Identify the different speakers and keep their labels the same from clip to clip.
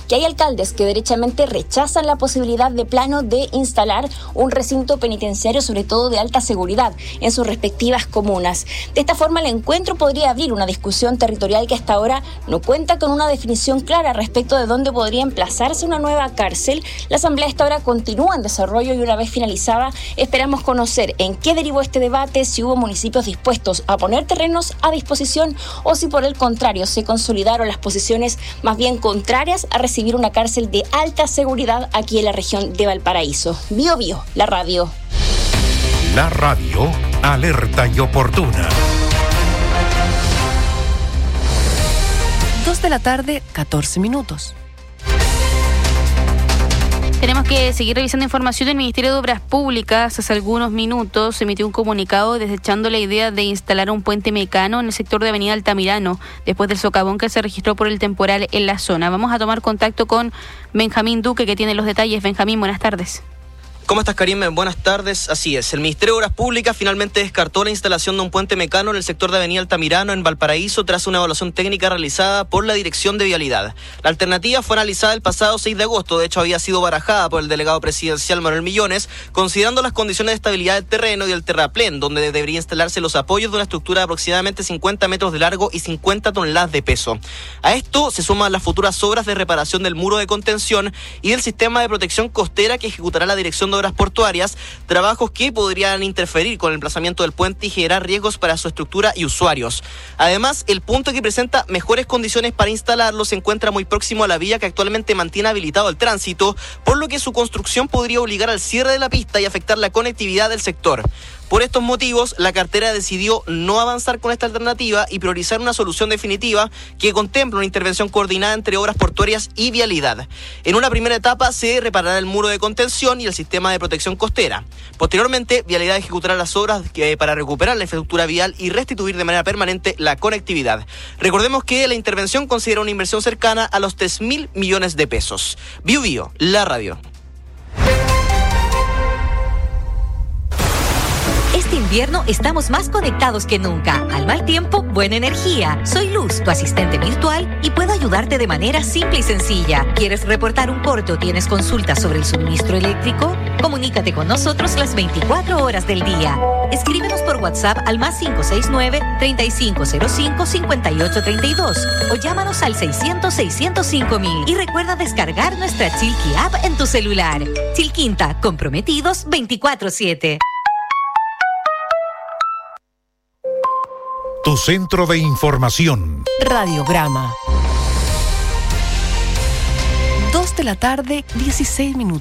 Speaker 1: que hay alcaldes que derechamente rechazan la posibilidad de plano de instalar un recinto penitenciario, sobre todo de alta seguridad, en sus respectivas comunas. De esta forma, el encuentro podría abrir una discusión territorial que hasta ahora no cuenta con una definición clara respecto de dónde podría emplazarse una nueva cárcel. La asamblea hasta ahora continúa en desarrollo y una vez finalizada esperamos conocer en qué derivó este debate, si hubo municipios dispuestos a poner terrenos a disposición o si por el contrario se consolidaron las posiciones más bien contrarias a recibir una cárcel de alta seguridad aquí en la región de Valparaíso. Bio Bio, la radio.
Speaker 2: La radio, alerta y oportuna.
Speaker 3: 2:14 p.m.
Speaker 4: Tenemos que seguir revisando información. El Ministerio de Obras Públicas hace algunos minutos emitió un comunicado desechando la idea de instalar un puente mecano en el sector de Avenida Altamirano después del socavón que se registró por el temporal en la zona. Vamos a tomar contacto con Benjamín Duque, que tiene los detalles. Benjamín, buenas tardes.
Speaker 5: ¿Cómo estás, Karim? Buenas tardes. Así es, el Ministerio de Obras Públicas finalmente descartó la instalación de un puente mecano en el sector de Avenida Altamirano, en Valparaíso, tras una evaluación técnica realizada por la Dirección de Vialidad. La alternativa fue analizada el pasado 6 de agosto, de hecho había sido barajada por el delegado presidencial Manuel Millones, considerando las condiciones de estabilidad del terreno y del terraplén, donde debería instalarse los apoyos de una estructura de aproximadamente 50 metros de largo y 50 toneladas de peso. A esto se suman las futuras obras de reparación del muro de contención y del sistema de protección costera que ejecutará la Dirección de Obras Portuarias, trabajos que podrían interferir con el emplazamiento del puente y generar riesgos para su estructura y usuarios. Además, el punto que presenta mejores condiciones para instalarlo se encuentra muy próximo a la vía que actualmente mantiene habilitado el tránsito, por lo que su construcción podría obligar al cierre de la pista y afectar la conectividad del sector. Por estos motivos, la cartera decidió no avanzar con esta alternativa y priorizar una solución definitiva que contempla una intervención coordinada entre Obras Portuarias y Vialidad. En una primera etapa se reparará el muro de contención y el sistema de protección costera. Posteriormente, Vialidad ejecutará las obras para recuperar la infraestructura vial y restituir de manera permanente la conectividad. Recordemos que la intervención considera una inversión cercana a los 3.000 millones de pesos. Bio Bio, la radio.
Speaker 6: Este invierno estamos más conectados que nunca. Al mal tiempo, buena energía. Soy Luz, tu asistente virtual, y puedo ayudarte de manera simple y sencilla. ¿Quieres reportar un corte o tienes consultas sobre el suministro eléctrico? Comunícate con nosotros las 24 horas del día. Escríbenos por WhatsApp al +569-3505-5832 o llámanos al 600-605-000 y recuerda descargar nuestra Chilqui app en tu celular. Chilquinta, comprometidos 24/7.
Speaker 2: Tu centro de información.
Speaker 3: Radiograma. 2:16 p.m.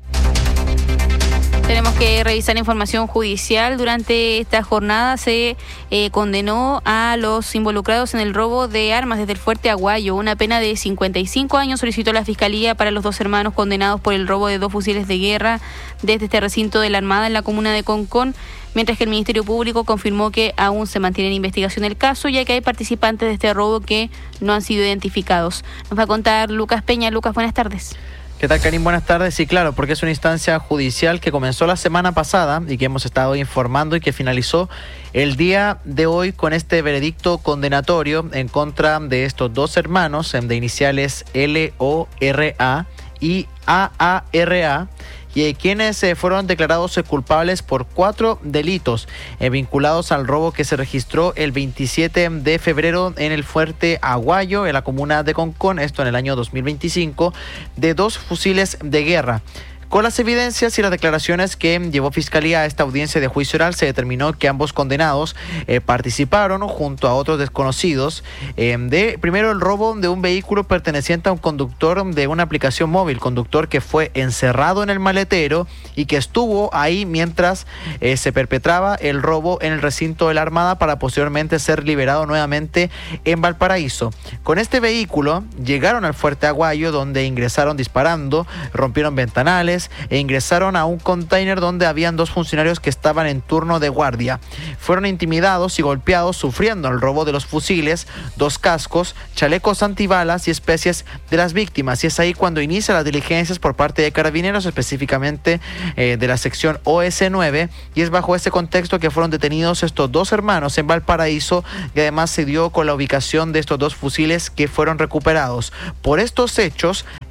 Speaker 4: Tenemos que revisar información judicial. Durante esta jornada se condenó a los involucrados en el robo de armas desde el Fuerte Aguayo. Una pena de 55 años solicitó la Fiscalía para los 2 hermanos condenados por el robo de 2 fusiles de guerra desde este recinto de la Armada en la comuna de Concón, mientras que el Ministerio Público confirmó que aún se mantiene en investigación el caso, ya que hay participantes de este robo que no han sido identificados. Nos va a contar Lucas Peña. Lucas, buenas tardes.
Speaker 7: ¿Qué tal, Karim? Buenas tardes. Sí, claro, porque es una instancia judicial que comenzó la semana pasada y que hemos estado informando y que finalizó el día de hoy con este veredicto condenatorio en contra de estos 2 hermanos de iniciales LORA y AARA, y quienes fueron declarados culpables por 4 delitos vinculados al robo que se registró el 27 de febrero en el Fuerte Aguayo, en la comuna de Concón, esto en el año 2025, de 2 fusiles de guerra. Con las evidencias y las declaraciones que llevó Fiscalía a esta audiencia de juicio oral, se determinó que ambos condenados participaron junto a otros desconocidos de, primero, el robo de un vehículo perteneciente a un conductor de una aplicación móvil, conductor que fue encerrado en el maletero y que estuvo ahí mientras se perpetraba el robo en el recinto de la Armada para posteriormente ser liberado nuevamente en Valparaíso. Con este vehículo llegaron al Fuerte Aguayo, donde ingresaron disparando, rompieron ventanales e ingresaron a un container donde habían 2 funcionarios que estaban en turno de guardia. Fueron intimidados y golpeados, sufriendo el robo de los fusiles, 2 cascos, chalecos antibalas y especies de las víctimas. Y es ahí cuando inicia las diligencias por parte de Carabineros, específicamente de la sección OS9, y es bajo ese contexto que fueron detenidos estos 2 hermanos en Valparaíso, y además se dio con la ubicación de estos 2 fusiles que fueron recuperados. Por estos hechos,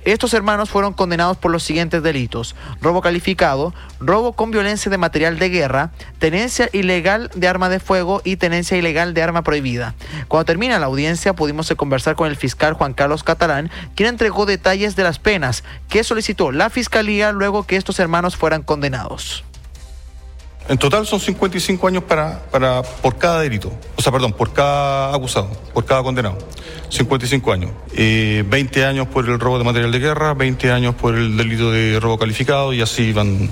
Speaker 7: Estos hermanos fueron condenados por los siguientes delitos: robo calificado, robo con violencia de material de guerra, tenencia ilegal de arma de fuego y tenencia ilegal de arma prohibida. Cuando termina la audiencia pudimos conversar con el fiscal Juan Carlos Catalán, quien entregó detalles de las penas que solicitó la Fiscalía luego que estos hermanos fueran condenados.
Speaker 8: En total son 55 años por cada delito, por cada acusado, por cada condenado. 55 años. 20 años por el robo de material de guerra, 20 años por el delito de robo calificado y así van.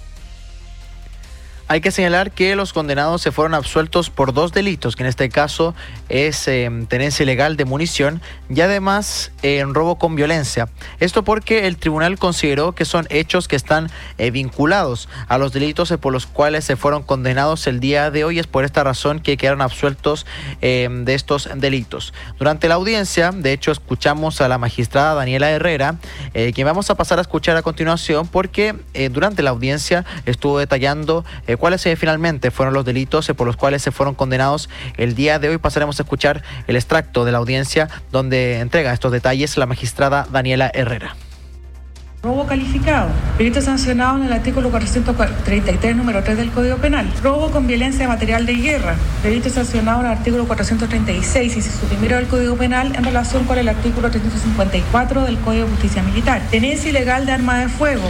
Speaker 7: Hay que señalar que los condenados se fueron absueltos por 2 delitos, que en este caso es tenencia ilegal de munición y además robo con violencia. Esto porque el tribunal consideró que son hechos que están vinculados a los delitos por los cuales se fueron condenados el día de hoy. Es por esta razón que quedaron absueltos de estos delitos. Durante la audiencia, de hecho, escuchamos a la magistrada Daniela Herrera, quien vamos a pasar a escuchar a continuación, porque durante la audiencia estuvo detallando cuáles finalmente fueron los delitos por los cuales se fueron condenados el día de hoy. Pasaremos a escuchar el extracto de la audiencia donde entrega estos detalles la magistrada Daniela Herrera.
Speaker 9: Robo calificado, delito sancionado en el artículo 433, número 3 del Código Penal. Robo con violencia de material de guerra, delito sancionado en el artículo 436, inciso primero del Código Penal en relación con el artículo 354 del Código de Justicia Militar. Tenencia ilegal de arma de fuego.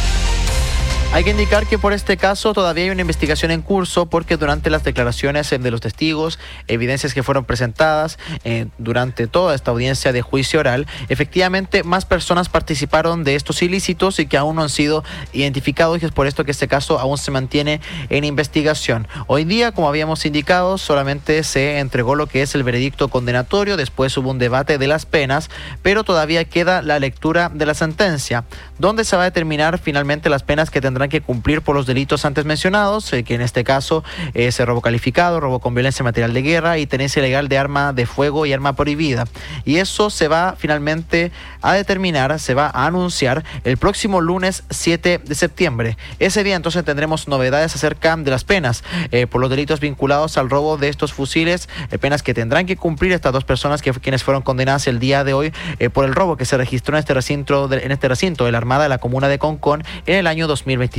Speaker 7: Hay que indicar que por este caso todavía hay una investigación en curso, porque durante las declaraciones de los testigos, evidencias que fueron presentadas durante toda esta audiencia de juicio oral, efectivamente más personas participaron de estos ilícitos y que aún no han sido identificados, y es por esto que este caso aún se mantiene en investigación. Hoy día, como habíamos indicado, solamente se entregó lo que es el veredicto condenatorio, después hubo un debate de las penas, pero todavía queda la lectura de la sentencia, donde se va a determinar finalmente las penas que tendrán que cumplir por los delitos antes mencionados, que en este caso es robo calificado, robo con violencia material de guerra y tenencia ilegal de arma de fuego y arma prohibida. Y eso se va finalmente a determinar, se va a anunciar el próximo lunes 7 de septiembre. Ese día entonces tendremos novedades acerca de las penas por los delitos vinculados al robo de estos fusiles, penas que tendrán que cumplir estas 2 personas quienes fueron condenadas el día de hoy por el robo que se registró en este recinto de la Armada de la comuna de Concón en el año 2025.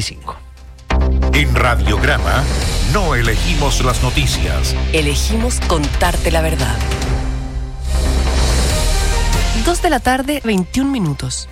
Speaker 2: En Radiograma no elegimos las noticias.
Speaker 3: Elegimos contarte la verdad. 2 de la tarde, 21 minutos.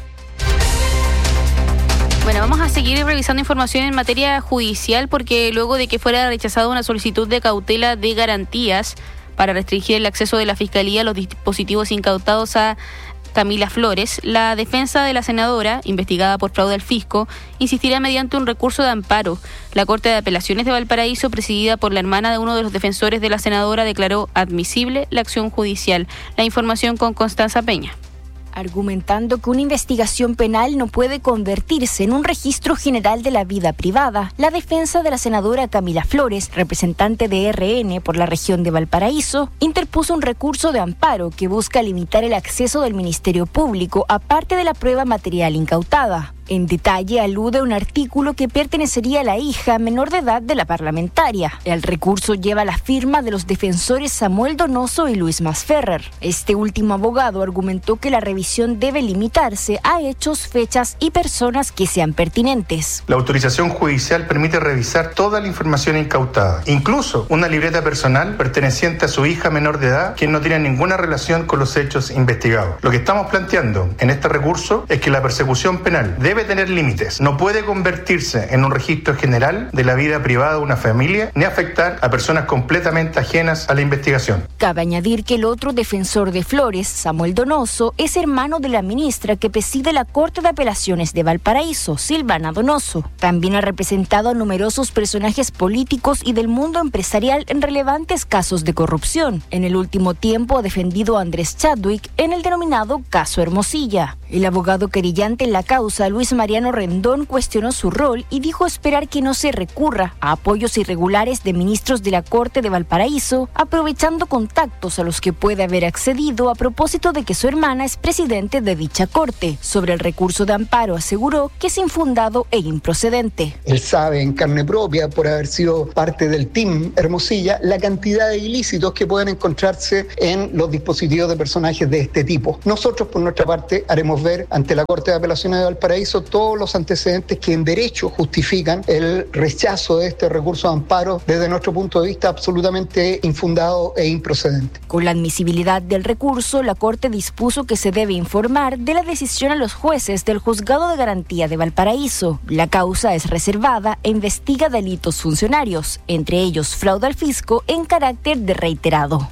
Speaker 4: Bueno, vamos a seguir revisando información en materia judicial, porque luego de que fuera rechazada una solicitud de cautela de garantías para restringir el acceso de la Fiscalía a los dispositivos incautados a Camila Flores, la defensa de la senadora, investigada por fraude al fisco, insistirá mediante un recurso de amparo. La Corte de Apelaciones de Valparaíso, presidida por la hermana de uno de los defensores de la senadora, declaró admisible la acción judicial. La información con Constanza Peña.
Speaker 1: Argumentando que una investigación penal no puede convertirse en un registro general de la vida privada, la defensa de la senadora Camila Flores, representante de RN por la región de Valparaíso, interpuso un recurso de amparo que busca limitar el acceso del Ministerio Público a parte de la prueba material incautada. En detalle alude a un artículo que pertenecería a la hija menor de edad de la parlamentaria. El recurso lleva la firma de los defensores Samuel Donoso y Luis Masferrer. Este último abogado argumentó que la revisión debe limitarse a hechos, fechas y personas que sean pertinentes.
Speaker 10: La autorización judicial permite revisar toda la información incautada, incluso una libreta personal perteneciente a su hija menor de edad, quien no tiene ninguna relación con los hechos investigados. Lo que estamos planteando en este recurso es que la persecución penal debe tener límites. No puede convertirse en un registro general de la vida privada de una familia, ni afectar a personas completamente ajenas a la investigación.
Speaker 1: Cabe añadir que el otro defensor de Flores, Samuel Donoso, es hermano de la ministra que preside la Corte de Apelaciones de Valparaíso, Silvana Donoso. También ha representado a numerosos personajes políticos y del mundo empresarial en relevantes casos de corrupción. En el último tiempo ha defendido a Andrés Chadwick en el denominado caso Hermosilla. El abogado querellante en la causa, Luis Mariano Rendón, cuestionó su rol y dijo esperar que no se recurra a apoyos irregulares de ministros de la Corte de Valparaíso, aprovechando contactos a los que puede haber accedido a propósito de que su hermana es presidente de dicha Corte. Sobre el recurso de amparo aseguró que es infundado e improcedente.
Speaker 11: Él sabe en carne propia, por haber sido parte del team Hermosilla, la cantidad de ilícitos que pueden encontrarse en los dispositivos de personajes de este tipo. Nosotros, por nuestra parte, haremos podemos ver ante la Corte de Apelaciones de Valparaíso todos los antecedentes que en derecho justifican el rechazo de este recurso de amparo desde nuestro punto de vista absolutamente infundado e improcedente.
Speaker 1: Con la admisibilidad del recurso, la Corte dispuso que se debe informar de la decisión a los jueces del Juzgado de Garantía de Valparaíso. La causa es reservada e investiga delitos funcionarios, entre ellos fraude al fisco en carácter de reiterado.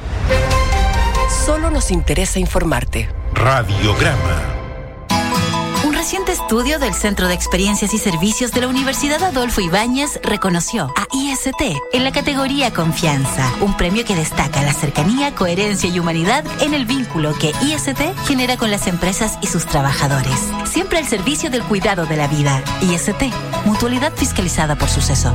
Speaker 3: Solo nos interesa informarte.
Speaker 2: Radiograma.
Speaker 12: Un reciente estudio del Centro de Experiencias y Servicios de la Universidad Adolfo Ibáñez reconoció a IST en la categoría Confianza, un premio que destaca la cercanía, coherencia y humanidad en el vínculo que IST genera con las empresas y sus trabajadores. Siempre al servicio del cuidado de la vida. IST, mutualidad fiscalizada por Suceso.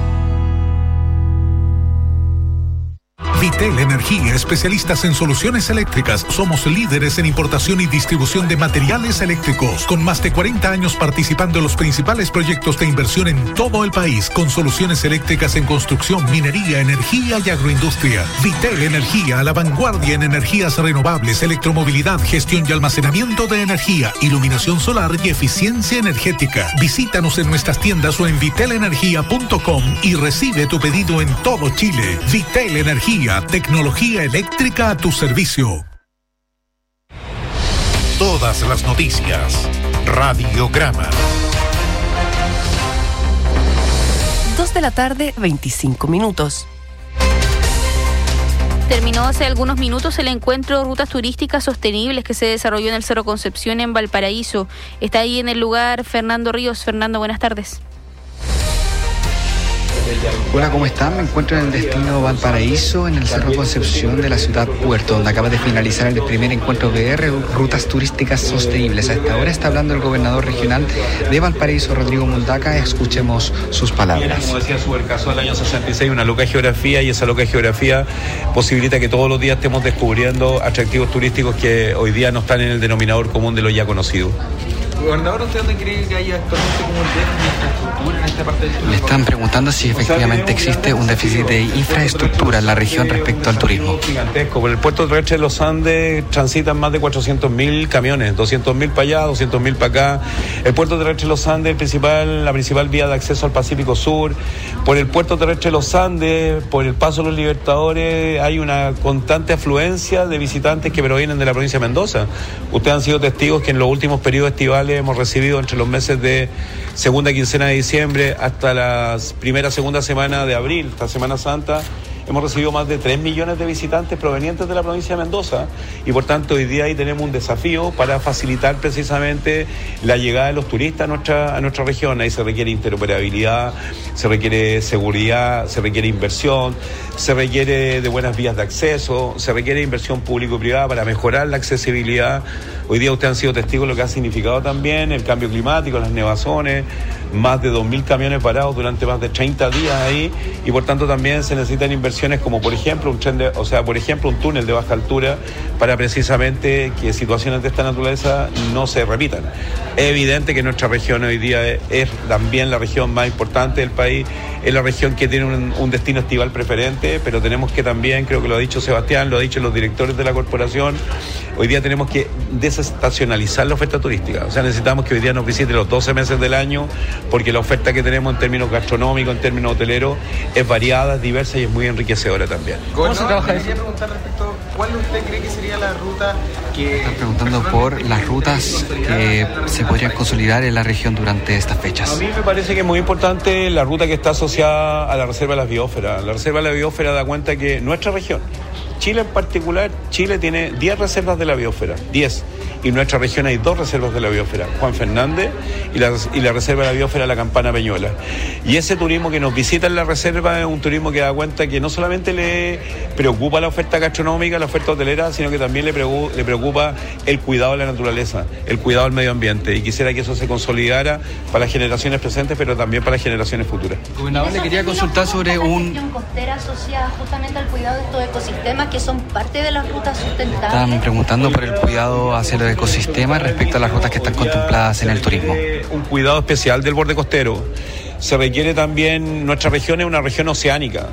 Speaker 13: Vitel Energía, especialistas en soluciones eléctricas. Somos líderes en importación y distribución de materiales eléctricos, con más de 40 años participando en los principales proyectos de inversión en todo el país, con soluciones eléctricas en construcción, minería, energía y agroindustria. Vitel Energía, a la vanguardia en energías renovables, electromovilidad, gestión y almacenamiento de energía, iluminación solar y eficiencia energética. Visítanos en nuestras tiendas o en vitelenergia.com y recibe tu pedido en todo Chile. Vitel Energía, tecnología eléctrica a tu servicio.
Speaker 2: Todas las noticias. Radiograma.
Speaker 3: 2 de la tarde, 25 minutos.
Speaker 4: Terminó hace algunos minutos el encuentro Rutas Turísticas Sostenibles que se desarrolló en el Cerro Concepción en Valparaíso. Está ahí en el lugar Fernando Ríos. Fernando, buenas tardes.
Speaker 14: Hola, ¿cómo están? Me encuentro en el destino Valparaíso, en el Cerro Concepción de la ciudad Puerto, donde acaba de finalizar el primer encuentro VR, Rutas Turísticas Sostenibles. A esta hora está hablando el gobernador regional de Valparaíso, Rodrigo Mundaca. Escuchemos sus palabras.
Speaker 15: Como decía, sobre el caso del año 66, una loca geografía, y esa loca geografía posibilita que todos los días estemos descubriendo atractivos turísticos que hoy día no están en el denominador común de lo ya conocido.
Speaker 16: Gobernador, ¿usted dónde cree que hay actualmente como un déficit de infraestructura en esta parte del turismo?
Speaker 14: Me están preguntando si efectivamente existe un déficit de infraestructura en la región respecto al turismo.
Speaker 15: Gigantesco. Por el puerto terrestre de los Andes transitan más de 400.000 camiones, 200.000 para allá, 200.000 para acá. El puerto terrestre de los Andes, la principal vía de acceso al Pacífico Sur. Por el puerto terrestre de los Andes, por el Paso de los Libertadores, hay una constante afluencia de visitantes que provienen de la provincia de Mendoza. Ustedes han sido testigos que en los últimos periodos estivales hemos recibido entre los meses de segunda quincena de diciembre hasta la segunda semana de abril, esta Semana Santa, hemos recibido más de 3 millones de visitantes provenientes de la provincia de Mendoza, y por tanto hoy día ahí tenemos un desafío para facilitar precisamente la llegada de los turistas a nuestra región. Ahí se requiere interoperabilidad, se requiere seguridad, se requiere inversión, se requiere de buenas vías de acceso, se requiere inversión público-privada para mejorar la accesibilidad. Hoy día ustedes han sido testigos de lo que ha significado también el cambio climático, las nevazones, más de 2.000 camiones parados durante más de 30 días ahí, y por tanto también se necesitan inversiones como por ejemplo un túnel de baja altura para precisamente que situaciones de esta naturaleza no se repitan. Es evidente que nuestra región hoy día es también la región más importante del país, es la región que tiene un destino estival preferente, pero tenemos que también, creo que lo ha dicho Sebastián, lo ha dicho los directores de la corporación, hoy día tenemos que desestacionalizar la oferta turística. O sea, necesitamos que hoy día nos visite los 12 meses del año, porque la oferta que tenemos en términos gastronómicos, en términos hoteleros, es variada, es diversa y es muy enriquecedora también.
Speaker 16: ¿Cómo se trabaja eso? Quería preguntar respecto, ¿cuál usted cree que sería la ruta que...
Speaker 14: Están preguntando por las rutas que se podrían consolidar en la región durante estas fechas.
Speaker 15: A mí me parece que es muy importante la ruta que está asociada a la Reserva de la Biosfera. La Reserva de la Biosfera da cuenta que nuestra región, Chile en particular, Chile tiene 10 reservas de la biosfera, 10. Y en nuestra región hay 2 reservas de la biosfera, Juan Fernández y la reserva de la biosfera La Campana Peñuela. Y ese turismo que nos visita en la reserva es un turismo que da cuenta que no solamente le preocupa la oferta gastronómica, la oferta hotelera, sino que también le preocupa el cuidado de la naturaleza, el cuidado del medio ambiente. Y quisiera que eso se consolidara para las generaciones presentes, pero también para las generaciones futuras.
Speaker 14: Gobernador, le quería consultar sobre
Speaker 17: una región costera asociada justamente al cuidado de estos ecosistemas que son parte de las rutas sustentables.
Speaker 14: Están preguntando por el cuidado hacia los ecosistemas respecto a las rutas que están contempladas en el turismo.
Speaker 15: Un cuidado especial del borde costero. Se requiere también, nuestra región es una región oceánica.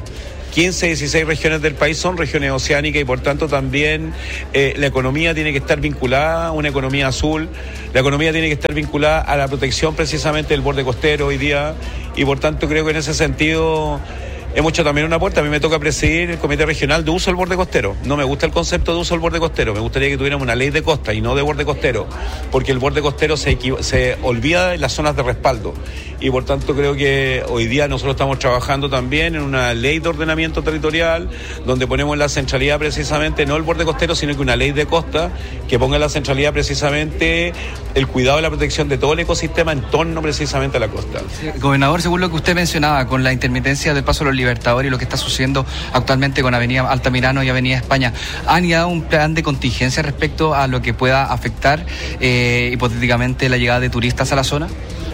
Speaker 15: 15, 16 regiones del país son regiones oceánicas y por tanto también la economía tiene que estar vinculada a una economía azul, la economía tiene que estar vinculada a la protección precisamente del borde costero hoy día y por tanto creo que en ese sentido hemos hecho también una aporte. A mí me toca presidir el Comité Regional de Uso del Borde Costero. No me gusta el concepto de uso del borde costero. Me gustaría que tuviéramos una ley de costa y no de borde costero, porque el borde costero se olvida de las zonas de respaldo. Y por tanto creo que hoy día nosotros estamos trabajando también en una ley de ordenamiento territorial donde ponemos en la centralidad precisamente no el borde costero, sino que una ley de costa que ponga en la centralidad precisamente el cuidado y la protección de todo el ecosistema en torno precisamente a la costa.
Speaker 14: Sí, gobernador, según lo que usted mencionaba con la intermitencia del Paso de los Libertadores y lo que está sucediendo actualmente con Avenida Altamirano y Avenida España, ¿han dado un plan de contingencia respecto a lo que pueda afectar hipotéticamente la llegada de turistas a la zona?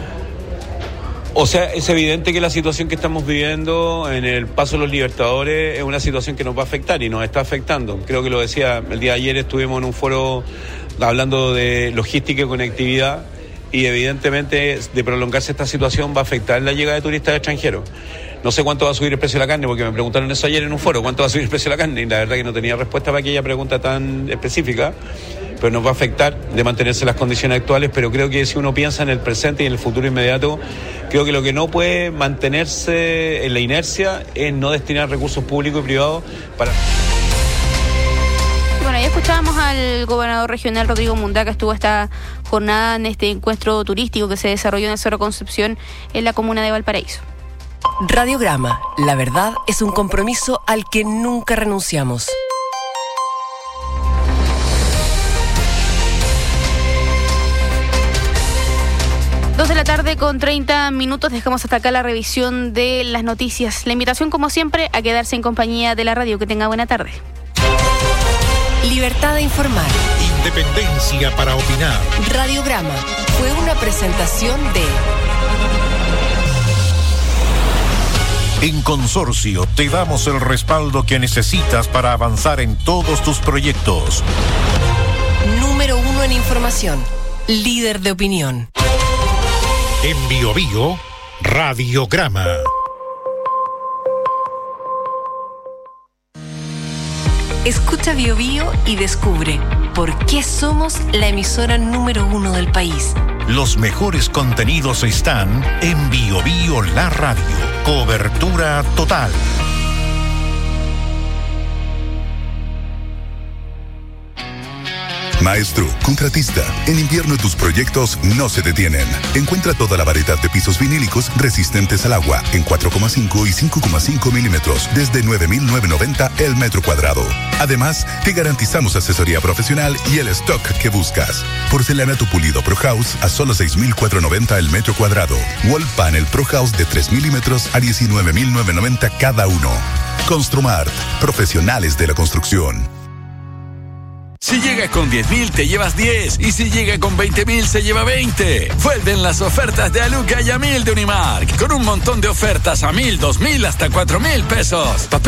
Speaker 15: O sea, es evidente que la situación que estamos viviendo en el Paso de los Libertadores es una situación que nos va a afectar y nos está afectando. Creo que lo decía, el día de ayer estuvimos en un foro hablando de logística y conectividad y evidentemente de prolongarse esta situación va a afectar la llegada de turistas extranjeros. No sé cuánto va a subir el precio de la carne, porque me preguntaron eso ayer en un foro, cuánto va a subir el precio de la carne, y la verdad que no tenía respuesta para aquella pregunta tan específica, pero nos va a afectar de mantenerse las condiciones actuales, pero creo que si uno piensa en el presente y en el futuro inmediato, creo que lo que no puede mantenerse en la inercia es no destinar recursos públicos y privados para...
Speaker 4: Bueno, ya escuchábamos al gobernador regional Rodrigo Mundaca, estuvo esta jornada en este encuentro turístico que se desarrolló en el Cerro Concepción en la comuna de Valparaíso.
Speaker 3: Radiograma, la verdad es un compromiso al que nunca renunciamos.
Speaker 4: Dos de la tarde con 30 minutos, dejamos hasta acá la revisión de las noticias. La invitación, como siempre, a quedarse en compañía de la radio. Que tenga buena tarde.
Speaker 3: Libertad de informar.
Speaker 2: Independencia para opinar.
Speaker 3: Radiograma fue una presentación de...
Speaker 2: En Consorcio te damos el respaldo que necesitas para avanzar en todos tus proyectos.
Speaker 3: Número 1 en información. Líder de opinión.
Speaker 2: En Biobío, Radiograma.
Speaker 3: Escucha Biobío y descubre por qué somos la emisora número 1 del país.
Speaker 2: Los mejores contenidos están en Biobío La Radio. Cobertura total.
Speaker 18: Maestro, contratista, en invierno tus proyectos no se detienen. Encuentra toda la variedad de pisos vinílicos resistentes al agua en 4,5 y 5,5 milímetros desde 9.990 el metro cuadrado. Además, te garantizamos asesoría profesional y el stock que buscas. Porcelanato pulido Pro House a solo 6.490 el metro cuadrado. Wall Panel Pro House de 3 milímetros a 19.990 cada uno. Construmart, profesionales de la construcción.
Speaker 19: Si llega con 10.000 te llevas 10 y si llega con 20.000 se lleva 20. Vuelven las ofertas de Aluca y a 1.000 de Unimark con un montón de ofertas a 1.000, 2.000 hasta 4.000 pesos.